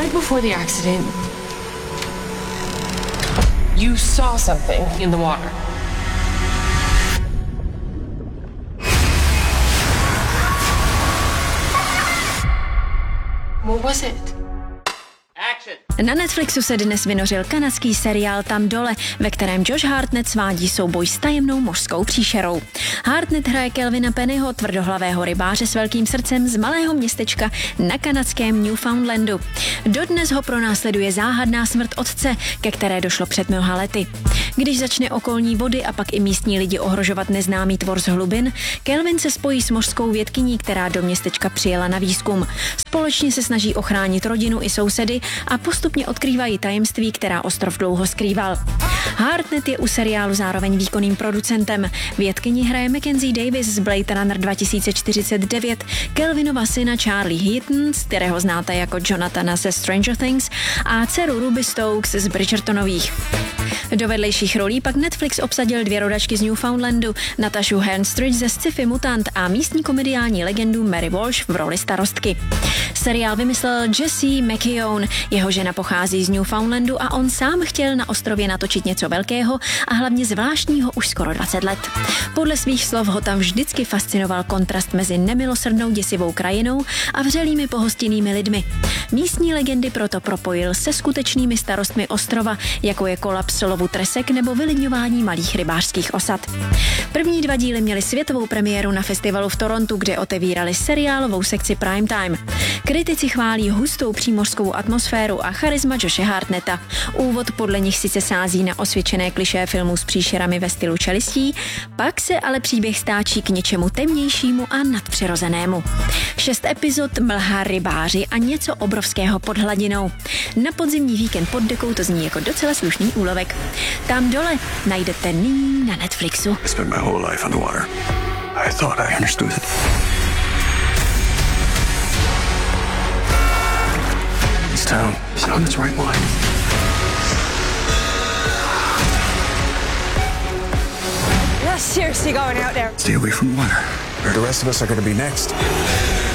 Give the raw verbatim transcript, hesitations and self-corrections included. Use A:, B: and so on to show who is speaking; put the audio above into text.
A: Right before the accident, you saw something in the water. What was it?
B: Na Netflixu se dnes vynořil kanadský seriál Tam dole, ve kterém Josh Hartnett svádí souboj s tajemnou mořskou příšerou. Hartnett hraje Kelvina Pennyho, tvrdohlavého rybáře s velkým srdcem z malého městečka na kanadském Newfoundlandu. Dodnes ho pronásleduje záhadná smrt otce, ke které došlo před mnoha lety. Když začne okolní vody a pak i místní lidi ohrožovat neznámý tvor z hlubin, Kelvin se spojí s mořskou vědkyní, která do městečka přijela na výzkum. Společně se snaží ochránit rodinu i sousedy a postupně odkrývají tajemství, která ostrov dlouho skrýval. Hartnett je u seriálu zároveň výkonným producentem. Vědkyni hraje Mackenzie Davis z Blade Runner dva tisíce čtyřicet devět, Kelvinova syna Charlie Heaton, z kterého znáte jako Jonathana ze Stranger Things, a dceru Ruby Stokes z Bridgertonových. Do vedlejších rolí pak Netflix obsadil dvě rodačky z Newfoundlandu, Natashu Henstridge ze sci-fi Mutant a místní komediální legendu Mary Walsh v roli starostky. Seriál vymyslel Jesse McKeown, jeho žena pochází z Newfoundlandu a on sám chtěl na ostrově natočit něco velkého a hlavně zvláštního už skoro dvacet let. Podle svých slov ho tam vždycky fascinoval kontrast mezi nemilosrdnou děsivou krajinou a vřelými pohostinnými lidmi. Místní legendy proto propojil se skutečnými starostmi ostrova, jako je kolaps lovu tresek nebo vylidňování malých rybářských osad. První dva díly měly světovou premiéru na festivalu v Torontu, kde otevírali seriálovou sekci Prime Time. Kritici chválí hustou přímořskou atmosféru a charisma Joshe Hartnetta. Úvod podle nich sice sází na osvědčené klišé filmů s příšerami ve stylu čelistí, pak se ale příběh stáčí k něčemu temnějšímu a nadpřirozenému. Šest epizod, mlha, rybáři a něco obrovského pod hladinou. Na podzimní víkend pod dekou to zní jako docela slušný úlovek. Tam dole najdete nyní na Netflixu.
C: I spent my whole life underwater. I thought I understood it. This town is on its right line.
D: You're seriously going out there?
C: Stay away from water, or the rest of us are going to be next.